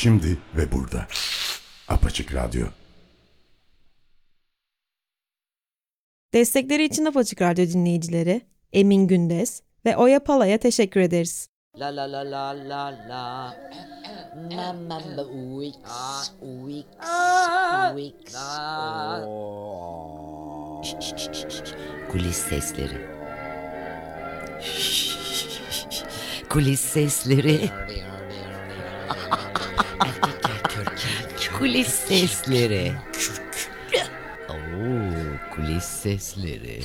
Şimdi ve burada. Apaçık Radyo. Destekleri için Apaçık Radyo dinleyicileri Emin Gündes ve Oya Pala'ya teşekkür ederiz. La la la la la la. Mama Wix. Wix. Wix. Kulis sesleri. Kulis sesleri. Kulis sesleri. Kulis sesleri.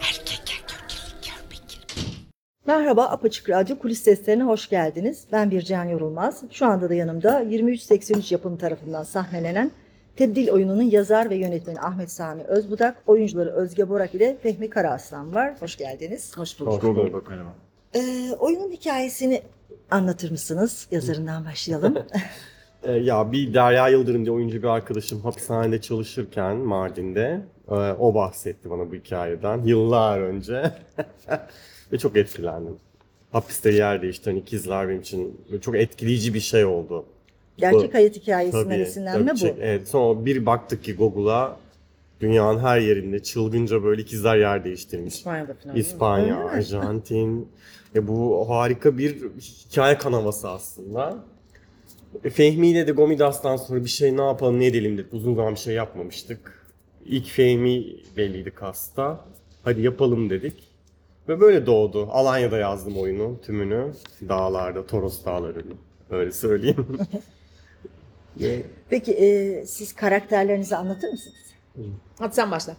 Merhaba, Apaçık Radyo Kulis Seslerine hoş geldiniz. Ben Bircan Yorulmaz. Şu anda da yanımda 2383 yapım tarafından sahnelenen Tebdil oyununun yazar ve yönetmeni Ahmet Sami Özbudak, oyuncuları Özge Borak ile Fehmi Karaaslan var. Hoş geldiniz. Hoş bulduk. Merhaba. Oyunun hikayesini anlatır mısınız? Yazarından başlayalım. Ya bir Derya Yıldırım diye oyuncu bir arkadaşım hapishanede çalışırken Mardin'de o bahsetti bana bu hikayeden yıllar önce ve çok etkilendim. Hapiste yer değiştiren ikizler benim için çok etkileyici bir şey oldu. Gerçek hayat hikayesinden Tabii, esinlenme bu. Evet, sonra bir baktık ki Google'a dünyanın her yerinde çılgınca böyle ikizler yer değiştirmiş. İspanya'da falan. İspanya, Öyle mi? Arjantin. Bu harika bir hikaye kanaması aslında. Fehmi ile de Gomidas'tan sonra bir şey ne yapalım ne edelim dedik. Uzun zaman bir şey yapmamıştık. İlk Fehmi belliydi kasta. Hadi yapalım dedik. Ve böyle doğdu. Alanya'da yazdım oyunu tümünü. Dağlarda, Toros Dağları'nda. Öyle söyleyeyim. Peki siz karakterlerinizi anlatır mısınız? Hadi sen başla.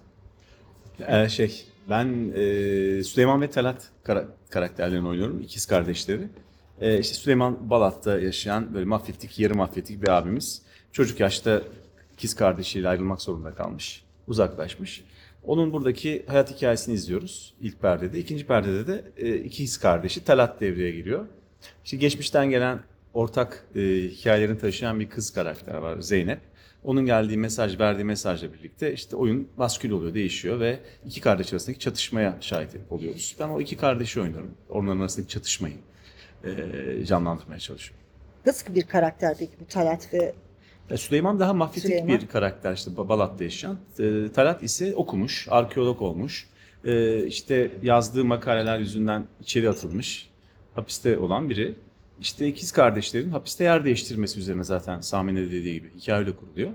Ben Süleyman ve Talat karakterlerini oynuyorum. İkiz kardeşleri. İşte Süleyman Balat'ta yaşayan böyle mafyatik, yarı mafyatik bir abimiz. Çocuk yaşta ikiz kardeşiyle ayrılmak zorunda kalmış. Uzaklaşmış. Onun buradaki hayat hikayesini izliyoruz ilk perdede. İkinci perdede de ikiz kardeşi Talat devreye giriyor. İşte geçmişten gelen ortak hikayelerini taşıyan bir kız karakter var, Zeynep. Onun verdiği mesajla birlikte işte oyun baskül oluyor, değişiyor ve iki kardeş arasındaki çatışmaya şahit oluyoruz. Ben o iki kardeşi oynuyorum. Onların arasındaki çatışmayı canlandırmaya çalışıyorum. Nasıl bir karakter peki bu Talat ve Süleyman daha mafyatik Süleyman. bir karakter, işte Balat'ta yaşayan. Talat ise okumuş, arkeolog olmuş. İşte yazdığı makaleler yüzünden içeri atılmış, hapiste olan biri. İşte ikiz kardeşlerin hapiste yer değiştirmesi üzerine zaten Sami'nin de dediği gibi hikaye öyle kuruluyor.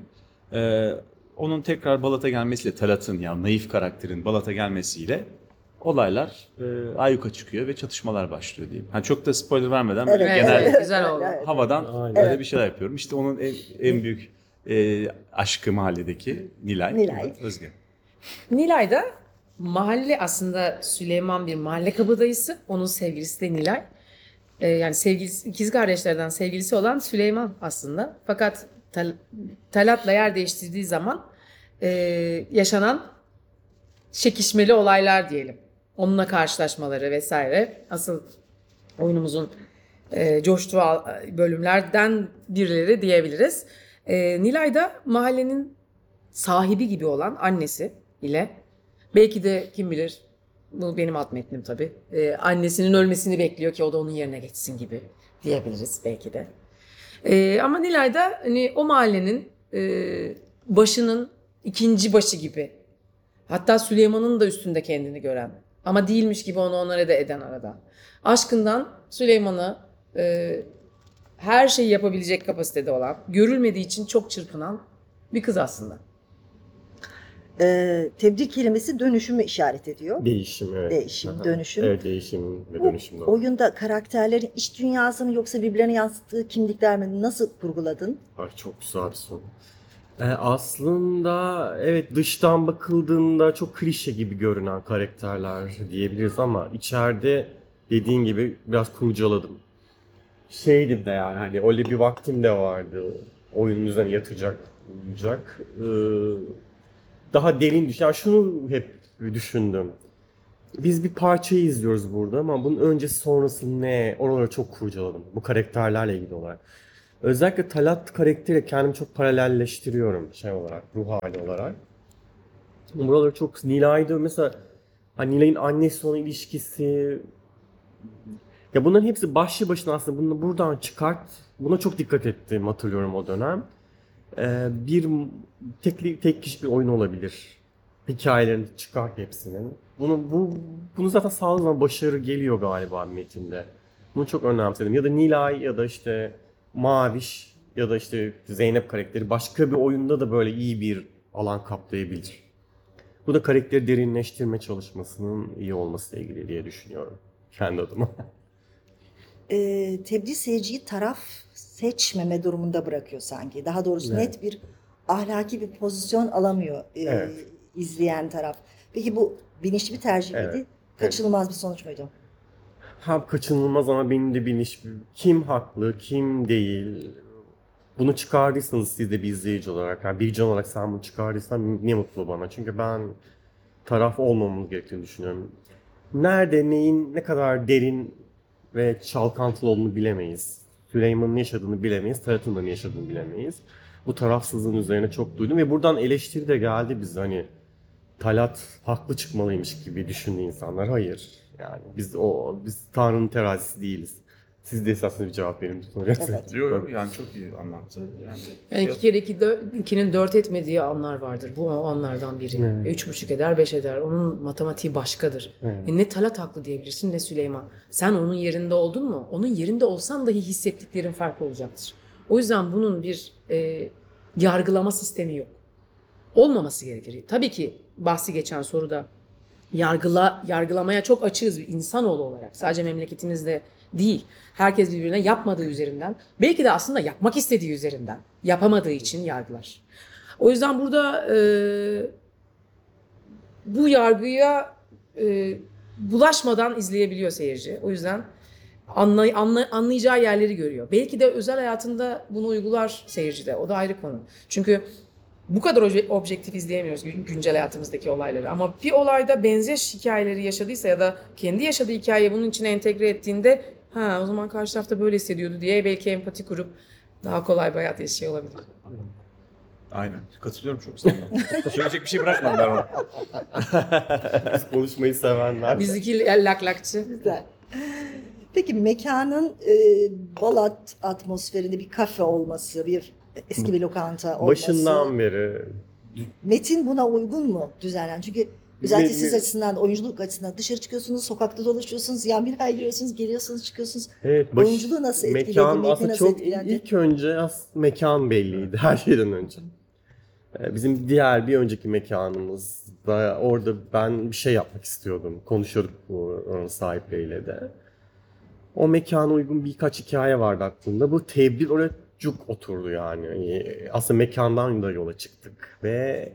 Onun tekrar Balat'a gelmesiyle, Talat'ın yani naif karakterin Balat'a gelmesiyle olaylar ayyuka çıkıyor ve çatışmalar başlıyor diyeyim. Çok da spoiler vermeden böyle Evet, genel Evet, güzel oldu. Evet. havadan Aynen. böyle bir şeyler yapıyorum. İşte onun en büyük aşkı mahalledeki Nilay. Nilay. Özge. Nilay'da mahalle aslında Süleyman bir mahalle kabadayısı. Onun sevgilisi de Nilay. Yani sevgilisi, ikiz kardeşlerden sevgilisi olan Süleyman aslında. Fakat Talat'la yer değiştirdiği zaman yaşanan çekişmeli olaylar diyelim. Onunla karşılaşmaları vesaire. Asıl oyunumuzun coştuğu bölümlerden birileri diyebiliriz. Nilay da mahallenin sahibi gibi olan annesi ile belki de kim bilir, bu benim alt metnim tabii. Annesinin ölmesini bekliyor ki o da onun yerine geçsin gibi diyebiliriz belki de. Ama Nilay da hani o mahallenin başının ikinci başı gibi. Hatta Süleyman'ın da üstünde kendini gören. Ama değilmiş gibi onu onlara da eden arada. Aşkından Süleyman'ı her şeyi yapabilecek kapasitede olan, görülmediği için çok çırpınan bir kız aslında. tebdil kelimesi dönüşümü işaret ediyor. Değişim, evet. Değişim, Aha. dönüşüm. Evet, değişim ve Bu dönüşüm. doğru. oyunda karakterlerin iç dünyasını yoksa birbirlerine yansıttığı kimlikler mi nasıl kurguladın? Ay, çok güzel bir soru. Aslında evet, dıştan bakıldığında çok klişe gibi görünen karakterler diyebiliriz ama içeride dediğin gibi biraz kurcaladım. Şeydim de yani hani öyle bir vaktim de vardı. Oyunun üzerine yatacak, uyuyacak. Daha derin düşün. Yani şunu hep düşündüm. Biz bir parçayı izliyoruz burada ama bunun öncesi sonrası ne? Oraları çok kurcaladım. Bu karakterlerle ilgili olarak. Özellikle Talat karakteriyle kendimi çok paralelleştiriyorum şey olarak, ruh hali olarak. Buraları çok Nilay'da mesela hani Nilay'ın annesi olan ilişkisi Ya bunların hepsi başlı başına aslında bunu buradan çıkart. Buna çok dikkat ettim, hatırlıyorum o dönem. Bir tek kişi bir oyun olabilir. Hikayelerini çıkart hepsinin. Bunu zaten sağladığı zaman başarı geliyor galiba metinde. Bunu çok önemsedim. Ya da Nilay ya da işte Maviş ya da işte Zeynep karakteri başka bir oyunda da böyle iyi bir alan kaplayabilir. Bu da karakteri derinleştirme çalışmasının iyi olmasıyla ilgili diye düşünüyorum kendi adıma. Tebliğ seyirciyi taraf seçmeme durumunda bırakıyor sanki. Daha doğrusu Evet. net bir ahlaki bir pozisyon alamıyor Evet. izleyen taraf. Peki bu bilinçli bir tercih miydi? Evet. Kaçınılmaz bir sonuç muydu? Hem kaçınılmaz ama benim de bir kim haklı, kim değil. Bunu çıkardıysanız siz de bir izleyici olarak, yani bir can olarak sen bunu çıkardıysan ne mutlu bana. Çünkü ben taraf olmamamız gerektiğini düşünüyorum. Nerede, neyin ne kadar derin ve çalkantılı olduğunu bilemeyiz. Süleyman'ın ne yaşadığını bilemeyiz, Talat'ın da ne yaşadığını bilemeyiz. Bu tarafsızlığın üzerine çok duydum ve buradan eleştiri de geldi bize hani Talat haklı çıkmalıymış gibi düşündü insanlar. Hayır. Yani biz Tanrı'nın terazisi değiliz. Siz de esasında bir cevap verin. Evet. Yok yani çok iyi anlattı. Yani 2 kere 2'nin 4 etmediği anlar vardır. Bu o anlardan biri. Evet. 3,5 eder, 5 eder. Onun matematiği başkadır. Evet. Ne Talat haklı diyebilirsin ne Süleyman. Sen onun yerinde oldun mu? Onun yerinde olsan dahi hissettiklerin farklı olacaktır. O yüzden bunun bir yargılama sistemi yok. Olmaması gerekir. Tabii ki bahsi geçen soruda yargılamaya çok açığız bir insanoğlu olarak. Sadece memleketimizde değil. Herkes birbirine yapmadığı üzerinden, belki de aslında yapmak istediği üzerinden, yapamadığı için yargılar. O yüzden burada bu yargıya bulaşmadan izleyebiliyor seyirci. O yüzden anlayacağı yerleri görüyor. Belki de özel hayatında bunu uygular seyirci de. O da ayrı konu. Çünkü bu kadar objektif izleyemiyoruz güncel hayatımızdaki olayları. Ama bir olayda benzer hikayeleri yaşadıysa ya da kendi yaşadığı hikayeyi bunun içine entegre ettiğinde o zaman karşı tarafta böyle hissediyordu diye belki empati kurup daha kolay bir hayat yaşıyor olabilir. Aynen. Katılıyorum çok sana. Söyleyecek bir şey bırakmadım ben ona. Biz konuşmayı sevenler. Bizdeki laklakçı. Güzel. Peki mekanın Balat atmosferinde bir kafe olması, bir eski bir lokanta olması. Başından beri Metin buna uygun mu düzenlen? Çünkü özellikle siz Me- açısından, oyunculuk açısından dışarı çıkıyorsunuz, sokakta dolaşıyorsunuz, yan binaya giriyorsunuz, geliyorsunuz, çıkıyorsunuz. evet, Oyunculuğu nasıl etkiledi? mekan Metni aslında nasıl çok etkilendi? ilk önce mekan belliydi her şeyden önce. Bizim diğer bir önceki mekanımızda orada ben bir şey yapmak istiyordum. Konuşuyorduk bu sahipleriyle de. O mekana uygun birkaç hikaye vardı aklımda. Bu tebliğ oraya cuk oturdu yani. Aslında mekandan da yola çıktık ve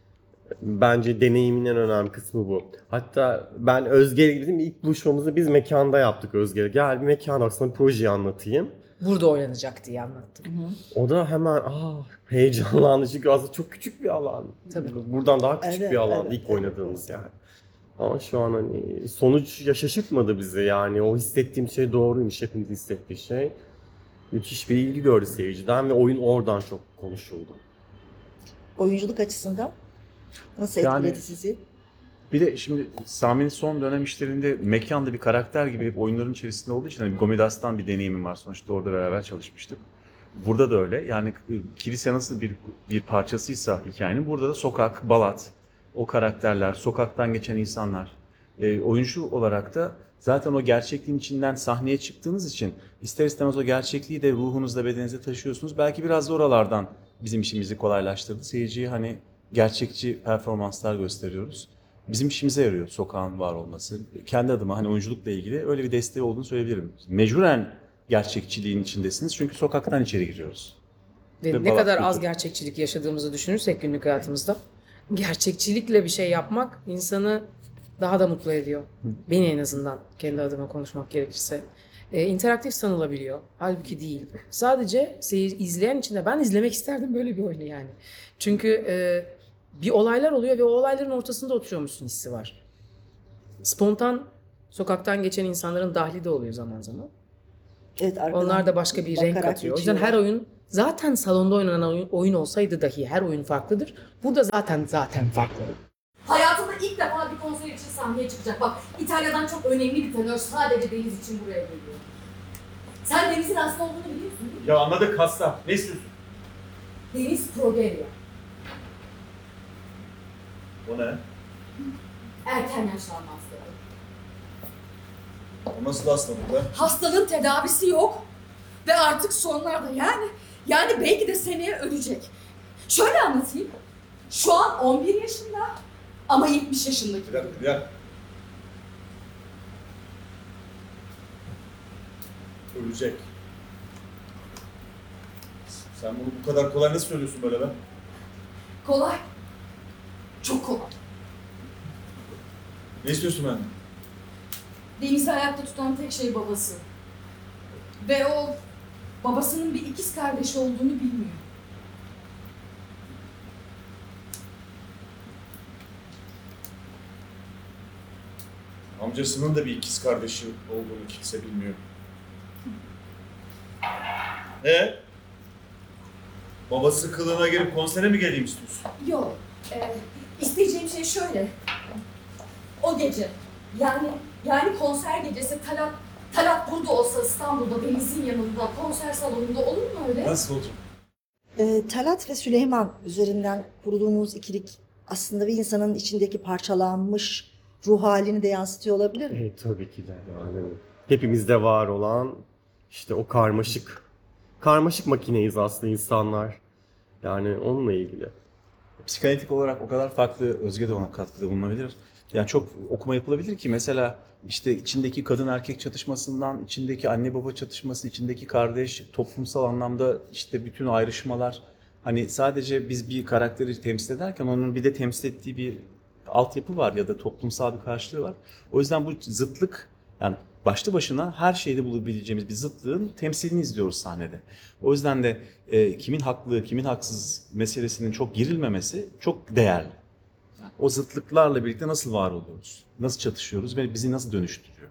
bence deneyimin en önemli kısmı bu. Hatta ben Özge'yle bizim ilk buluşmamızı biz mekanda yaptık Özge'yle. Gel bir mekan aslında projeyi anlatayım. Burada oynanacak diye anlattım. O da hemen heyecanlandı çünkü aslında çok küçük bir alan. Tabii. Buradan daha küçük Evet, bir alan evet, ilk evet. oynadığımız yani. Ama şu an hani sonuç şaşırtmadı bizi yani o hissettiğim şey doğruymuş hepimiz hissettiği şey. Müthiş bir ilgi gördü seyirciden ve oyun oradan çok konuşuldu. Oyunculuk açısından nasıl Yani- etkiledi sizi? Bir de şimdi Sami'nin son dönem işlerinde mekanda bir karakter gibi hep oyunların içerisinde olduğu için hani Gomidas'tan bir deneyimim var. Sonuçta orada beraber çalışmıştık. Burada da öyle. Yani kilise nasıl bir parçasıysa hikayenin burada da sokak, Balat, o karakterler, sokaktan geçen insanlar. Oyuncu olarak da zaten o gerçekliğin içinden sahneye çıktığınız için ister istemez o gerçekliği de ruhunuzda, bedeninizde taşıyorsunuz. Belki biraz da oralardan bizim işimizi kolaylaştırdı. Seyirciye hani gerçekçi performanslar gösteriyoruz. Bizim işimize yarıyor sokağın var olması. Kendi adıma hani oyunculukla ilgili öyle bir desteği olduğunu söyleyebilirim. Mecburen gerçekçiliğin içindesiniz çünkü sokaktan içeri giriyoruz. Ve Ve ne Balat kadar az kültürü. gerçekçilik yaşadığımızı düşünürsek günlük hayatımızda gerçekçilikle bir şey yapmak insanı daha da mutlu ediyor. Beni en azından kendi adıma konuşmak gerekirse. İnteraktif sanılabiliyor. Halbuki değil. Sadece izleyen için de ben izlemek isterdim böyle bir oyunu yani. Çünkü bir olaylar oluyor ve o olayların ortasında oturuyormuşsun hissi var. Spontan sokaktan geçen insanların dahli de oluyor zaman zaman. Evet, arkadan Onlar da başka bir renk bakarak katıyor. O yüzden her geçiyorlar. oyun zaten salonda oynanan oyun olsaydı dahi her oyun farklıdır. Burada zaten farklı. Hayatında ilk defa bir konser için sahneye çıkacak. Bak İtalya'dan çok önemli bir tenör sadece Deniz için buraya geliyor. Sen Deniz'in hasta olduğunu biliyorsun değil mi? Ya anladık hasta. Ne istiyorsun? Deniz Progeria. O ne? Erken yaşlanma hastalığı. O nasıl hastalık lan? Hastalığın tedavisi yok. Ve artık sonlarda yani belki de seneye ölecek. Şöyle anlatayım. Şu an 11 yaşında ama 70 yaşındaki. Bir dakika. Ölecek. Sen bunu bu kadar kolay nasıl söylüyorsun böyle be? Kolay. Çok kolay. Ne istiyorsun benden? Deniz'i ayakta tutan tek şey babası. Ve o babasının bir ikiz kardeşi olduğunu bilmiyor. Amcasının da bir ikiz kardeşi olduğunu kimse bilmiyor. Babası kılığına girip konsere mi geleyim istiyorsun? Yok. İsteyeceğim şey şöyle. O gece. Yani konser gecesi Talat burada olsa İstanbul'da Deniz'in yanında konser salonunda olur mu öyle? Nasıl olacak? Talat ve Süleyman üzerinden kurduğunuz ikilik aslında bir insanın içindeki parçalanmış ruh halini de yansıtıyor olabilir mi? Tabii ki de yani. Hepimizde var olan işte o karmaşık makineyiz aslında insanlar. Yani onunla ilgili. Psikanalitik olarak o kadar farklı, Özge de ona katkıda bulunabilir. Yani çok okuma yapılabilir ki mesela işte içindeki kadın erkek çatışmasından, içindeki anne baba çatışması, içindeki kardeş, toplumsal anlamda işte bütün ayrışmalar. Hani sadece biz bir karakteri temsil ederken onun bir de temsil ettiği bir altyapı var ya da toplumsal bir karşılığı var. O yüzden bu zıtlık yani başlı başına her şeyde bulabileceğimiz bir zıtlığın temsilini izliyoruz sahnede. O yüzden de kimin haklı, kimin haksız meselesinin çok girilmemesi çok değerli. O zıtlıklarla birlikte nasıl var oluyoruz, nasıl çatışıyoruz ve bizi nasıl dönüştürüyor?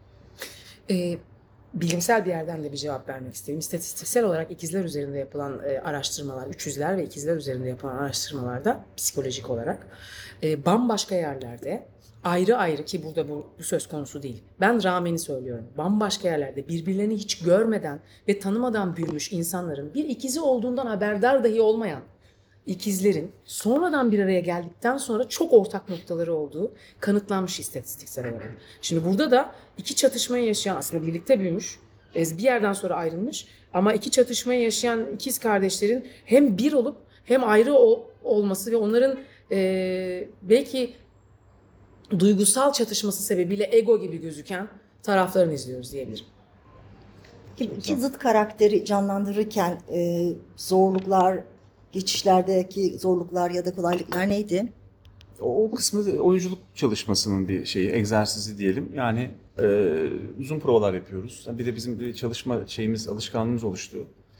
Bilimsel bir yerden de bir cevap vermek isterim. İstatistiksel olarak ikizler üzerinde yapılan araştırmalar, 300'ler ve ikizler üzerinde yapılan araştırmalarda psikolojik olarak bambaşka yerlerde ayrı ayrı ki burada bu söz konusu değil. Ben rağmeni söylüyorum. Bambaşka yerlerde birbirlerini hiç görmeden ve tanımadan büyümüş insanların bir ikizi olduğundan haberdar dahi olmayan ikizlerin sonradan bir araya geldikten sonra çok ortak noktaları olduğu kanıtlanmış istatistiksel olarak. Şimdi burada da iki çatışmayı yaşayan aslında birlikte büyümüş, bir yerden sonra ayrılmış ama iki çatışmayı yaşayan ikiz kardeşlerin hem bir olup hem ayrı olması ve onların belki duygusal çatışması sebebiyle ego gibi gözüken taraflarını izliyoruz diyebilirim. İki zıt karakteri canlandırırken zorluklar, geçişlerdeki zorluklar ya da kolaylıklar neydi? O kısmı oyunculuk çalışmasının bir şeyi, egzersizi diyelim. Yani uzun provalar yapıyoruz. Bir de bizim bir çalışma alışkanlığımız oluştu.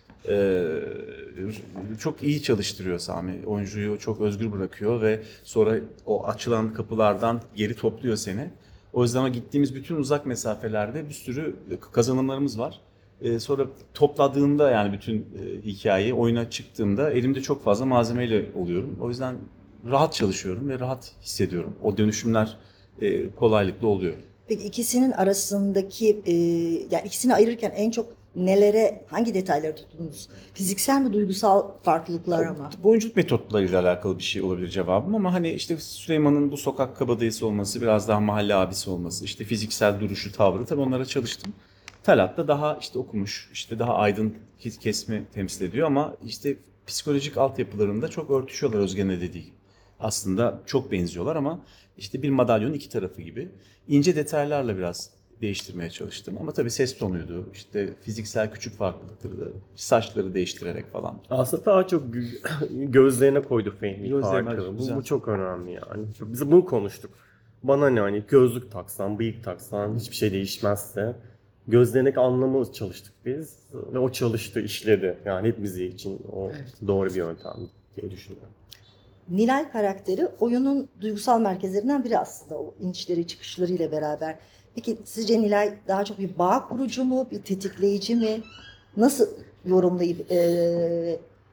Çok iyi çalıştırıyor Sami. Oyuncuyu çok özgür bırakıyor ve sonra o açılan kapılardan geri topluyor seni. O yüzden gittiğimiz bütün uzak mesafelerde bir sürü kazanımlarımız var. Sonra topladığımda yani bütün hikayeyi oyuna çıktığımda elimde çok fazla malzemeyle oluyorum. O yüzden rahat çalışıyorum ve rahat hissediyorum. O dönüşümler kolaylıkla oluyor. Peki ikisinin arasındaki yani ikisini ayırırken en çok hangi detayları tuttunuz? Fiziksel mi, duygusal farklılıklar ama? Bu oyunculuk metotlarıyla alakalı bir şey olabilir cevabım ama hani işte Süleyman'ın bu sokak kabadayısı olması, biraz daha mahalle abisi olması, işte fiziksel duruşu, tavrı tabii onlara çalıştım. Talat da daha işte okumuş, işte daha aydın kesimi temsil ediyor ama işte psikolojik altyapılarında çok örtüşüyorlar Özge'nin de dediği gibi. Aslında çok benziyorlar ama işte bir madalyonun iki tarafı gibi. İnce detaylarla biraz değiştirmeye çalıştım. Ama tabii ses tonuydu, işte fiziksel küçük farklılıkları, saçları değiştirerek falan. Aslında daha çok gözlerine koydu Fehmi Gözlerine, farkı. güzel. Bu çok önemli yani. Biz bunu konuştuk. Bana ne hani gözlük taksan, bıyık taksan hiçbir şey değişmezse gözlerindeki anlamı çalıştık biz ve o çalıştı, işledi. Yani hepimiz için o doğru bir yöntem diye düşünüyorum. Nilay karakteri oyunun duygusal merkezlerinden biri aslında o inişleri çıkışlarıyla beraber. Peki sizce Nilay daha çok bir bağ kurucu mu, bir tetikleyici mi? Nasıl yorumlayıp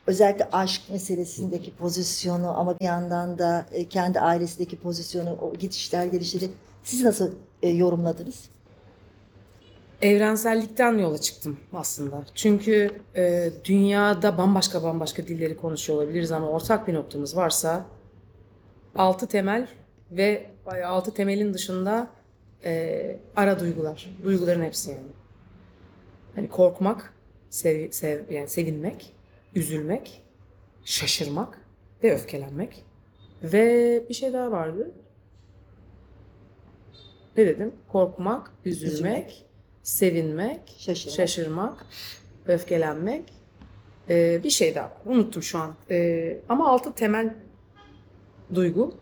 özellikle aşk meselesindeki pozisyonu ama bir yandan da kendi ailesindeki pozisyonu, o gidişler gelişleri siz nasıl yorumladınız? Evrensellikten yola çıktım aslında. Çünkü dünyada bambaşka dilleri konuşuyor olabiliriz ama ortak bir noktamız varsa 6 temel ve 6 temelin dışında ara duygular. Duyguların hepsi yani. Hani korkmak, yani sevinmek, üzülmek, şaşırmak ve öfkelenmek. Ve bir şey daha vardı. Ne dedim? Korkmak, üzülmek, sevinmek, şaşırmak, öfkelenmek. Bir şey daha var. Unuttum şu an. Ama 6 temel duygu.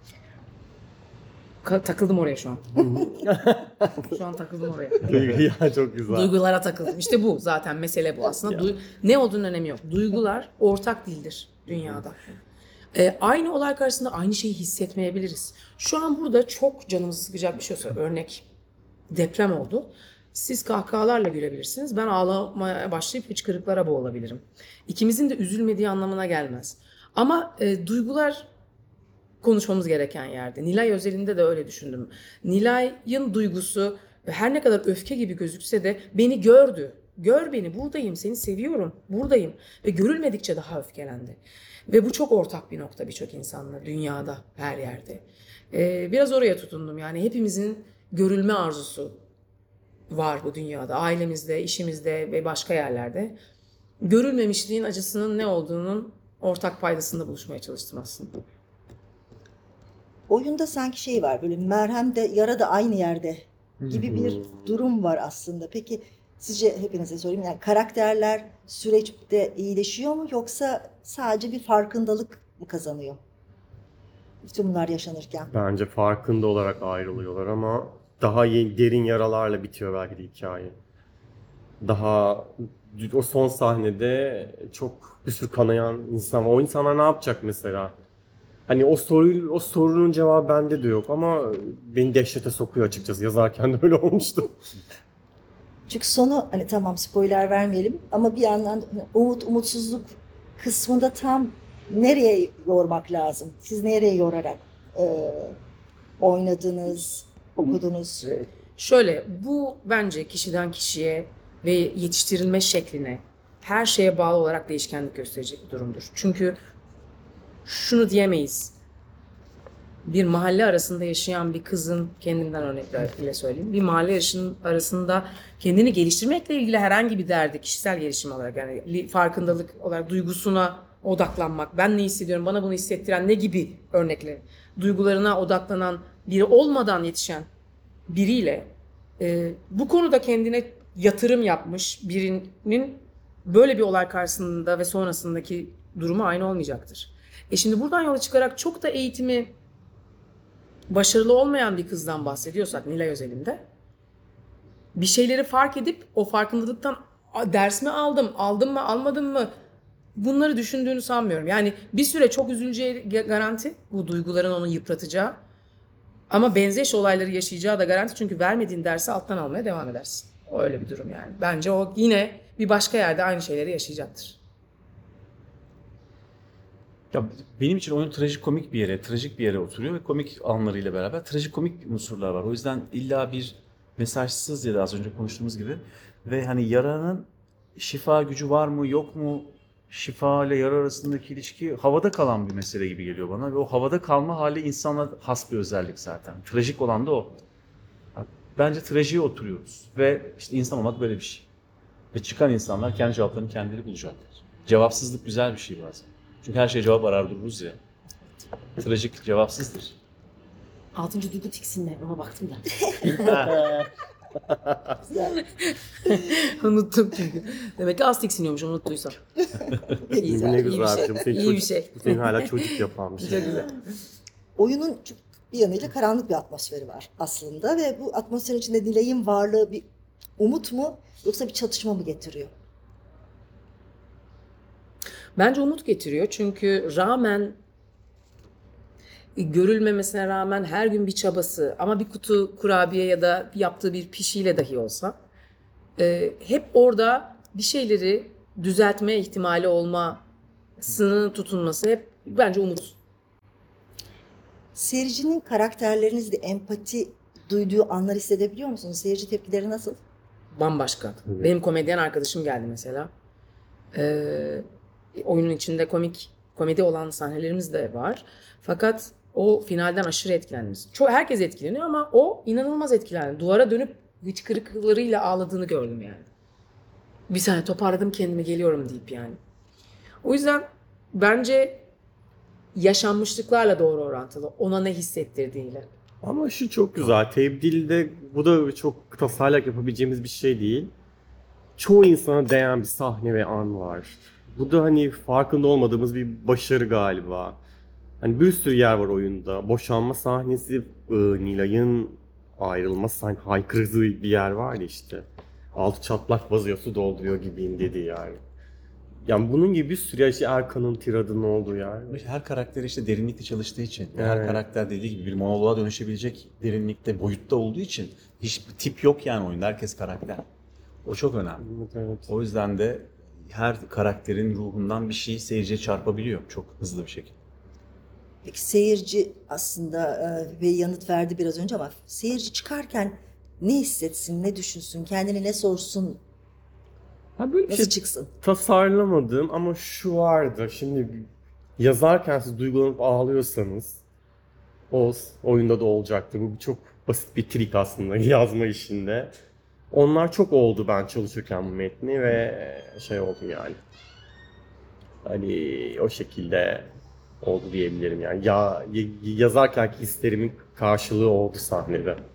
Takıldım oraya şu an. Şu an takıldım oraya. Ya çok güzel. Duygulara takıldım. İşte bu zaten mesele bu aslında. Ne olduğunun önemi yok. Duygular ortak dildir dünyada. Aynı olay karşısında aynı şeyi hissetmeyebiliriz. Şu an burada çok canımızı sıkacak bir şey olsa, örnek deprem oldu. Siz kahkahalarla gülebilirsiniz. Ben ağlamaya başlayıp hıçkırıklara boğulabilirim. İkimizin de üzülmediği anlamına gelmez. Ama duygular konuşmamız gereken yerde. Nilay özelinde de öyle düşündüm. Nilay'ın duygusu her ne kadar öfke gibi gözükse de beni gördü. Gör beni, buradayım, seni seviyorum, buradayım. Ve görülmedikçe daha öfkelendi. Ve bu çok ortak bir nokta birçok insanla, dünyada, her yerde. Biraz oraya tutundum. Yani hepimizin görülme arzusu var bu dünyada. Ailemizde, işimizde ve başka yerlerde. Görülmemişliğin acısının ne olduğunun ortak paydasında buluşmaya çalıştım aslında. Oyunda sanki şey var, böyle merhem de yara da aynı yerde gibi bir durum var aslında. Peki sizce, hepinize sorayım, yani karakterler süreçte iyileşiyor mu yoksa sadece bir farkındalık mı kazanıyor? Bütün bunlar yaşanırken. Bence farkında olarak ayrılıyorlar ama daha derin yaralarla bitiyor belki de hikaye. Daha o son sahnede çok bir sürü kanayan insan var. O insanlar ne yapacak mesela? Hani o sorunun cevabı bende de yok ama beni dehşete sokuyor açıkçası. Yazarken de öyle olmuştu. Çünkü sonu, hani tamam spoiler vermeyelim ama bir yandan umutsuzluk kısmında tam nereye yormak lazım? Siz nereye yorarak oynadınız, okudunuz? Şöyle, bu bence kişiden kişiye ve yetiştirilme şekline, her şeye bağlı olarak değişkenlik gösterecek bir durumdur. Çünkü şunu diyemeyiz. Bir mahalle arasında yaşayan bir kızın, kendimden örneklerle söyleyeyim. Bir mahalle arasında kendini geliştirmekle ilgili herhangi bir derdi, kişisel gelişim olarak, yani bir farkındalık olarak duygusuna odaklanmak, ben ne hissediyorum, bana bunu hissettiren ne gibi örnekler, duygularına odaklanan biri olmadan yetişen biriyle bu konuda kendine yatırım yapmış birinin böyle bir olay karşısında ve sonrasındaki durumu aynı olmayacaktır. Şimdi buradan yola çıkarak çok da eğitimi başarılı olmayan bir kızdan bahsediyorsak Nilay özelinde, bir şeyleri fark edip o farkındalıktan ders mi aldım mı, almadım mı, bunları düşündüğünü sanmıyorum. Yani bir süre çok üzüleceği garanti, bu duyguların onu yıpratacağı, ama benzeş olayları yaşayacağı da garanti, çünkü vermediğin dersi alttan almaya devam edersin. O öyle bir durum yani. Bence o yine bir başka yerde aynı şeyleri yaşayacaktır. Ya benim için oyun trajikomik bir yere oturuyor ve komik anlarıyla beraber trajikomik unsurlar var. O yüzden illa bir mesajsız ya da az önce konuştuğumuz gibi ve hani yaranın şifa gücü var mı yok mu, şifa ile yara arasındaki ilişki havada kalan bir mesele gibi geliyor bana ve o havada kalma hali insanla has bir özellik zaten. Trajik olan da o. Bence trajiye oturuyoruz ve işte insan olmak böyle bir şey. Ve çıkan insanlar kendi cevaplarını kendileri bulacaklar. Cevapsızlık güzel bir şey bazen. Çünkü her şeye cevap arar dururuz ya. Trajik cevapsızdır. 6. duygu tiksinme, ona baktım da. Unuttum çünkü. Demek ki az tiksiniyormuşum unuttuysam. Ne iyi bir güzelcim. şey. İyi bir şey. Seni hala çocuk yapan bir şey. Çok güzel. Oyunun bir yanıyla karanlık bir atmosferi var aslında ve bu atmosferin içinde Nilay'ın varlığı bir umut mu yoksa bir çatışma mı getiriyor? Bence umut getiriyor çünkü görülmemesine rağmen her gün bir çabası, ama bir kutu kurabiye ya da yaptığı bir pişiyle dahi olsa hep orada bir şeyleri düzeltme ihtimali olma sınırın tutunması hep bence umut. Seyircinin karakterlerinizle empati duyduğu anlar hissedebiliyor musunuz? Seyirci tepkileri nasıl? Bambaşka. Evet. Benim komedyen arkadaşım geldi mesela. Oyunun içinde komedi olan sahnelerimiz de var. Fakat o finalden aşırı etkilendi. Herkes etkileniyor ama o inanılmaz etkilendi. Duvara dönüp hıçkırıklarıyla ağladığını gördüm yani. Bir saniye toparladım kendimi geliyorum deyip yani. O yüzden bence yaşanmışlıklarla doğru orantılı. Ona ne hissettirdiğiyle. Ama şu çok güzel. Tebdilde bu da çok tasarlayarak yapabileceğimiz bir şey değil. Çoğu insana değen bir sahne ve an var. Bu da hani farkında olmadığımız bir başarı galiba. Hani bir sürü yer var oyunda. Boşanma sahnesi, Nilay'ın ayrılma sahnesi, haykırdığı bir yer var ya işte. Altı çatlak vazıyor, su dolduruyor gibiyim dediği yer. Yani bunun gibi bir sürü yer, işte Erkan'ın tiradının olduğu yer. Her karakter işte derinlikle çalıştığı için, Evet. her karakter dediği gibi bir monoloğa dönüşebilecek derinlikte, boyutta olduğu için hiçbir tip yok yani oyunda. Herkes karakter. O çok önemli. Evet. O yüzden de her karakterin ruhundan bir şey seyirciye çarpabiliyor çok hızlı bir şekilde. Peki seyirci aslında ve yanıt verdi biraz önce ama seyirci çıkarken ne hissetsin, ne düşünsün, kendini ne sorsun, Ha böyle bir nasıl şey çıksın? tasarlamadım ama şu vardı. Şimdi yazarken siz duygulanıp ağlıyorsanız o oyunda da olacaktır. Bu çok basit bir trik aslında yazma işinde. Onlar çok oldu ben çalışırken bu metni ve şey oldu yani. Hani o şekilde oldu diyebilirim yani. Yazarkenki hislerimin karşılığı oldu sahnede.